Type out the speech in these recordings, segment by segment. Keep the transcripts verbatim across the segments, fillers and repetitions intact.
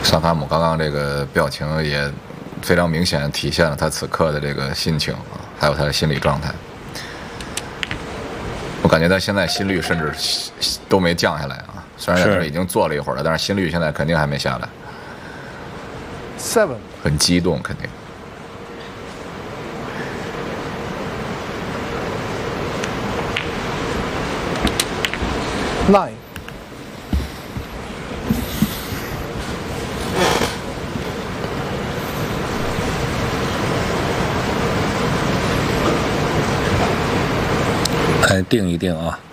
萨卡姆刚刚这个表情也非常明显体现了他此刻的这个心情啊，还有他的心理状态。我感觉他现在心率甚至都没降下来啊，虽然在这已经坐了一会儿了，但是心率现在肯定还没下来。 Seven， 很激动，肯定。 Nine。 来定一定啊！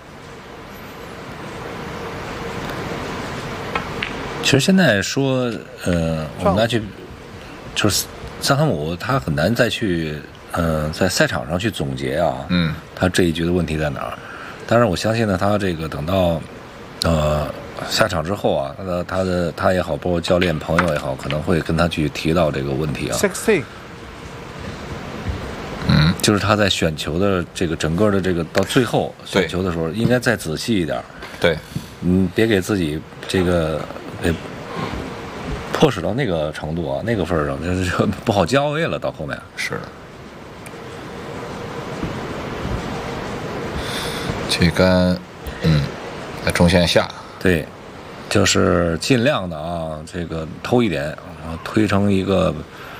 其实现在说，呃，我们来去，就是萨卡姆他很难再去，呃，在赛场上去总结啊， 嗯， 他这一局的问题在哪儿？当然，我相信呢，他这个等到，呃，下场之后啊，他的他的他也好，包括教练朋友也好，可能会跟他去提到这个问题啊。 Sixteen。 就是他在选球的这个整个的这个到最后选球的时候，应该再仔细一点。 对， 嗯，别给自己这个给迫使到那个程度啊，那个份儿上，就不好交位了。到后面是的，旗杆，嗯，在中线下。 对，就是尽量的啊，这个偷一点，啊，推成一个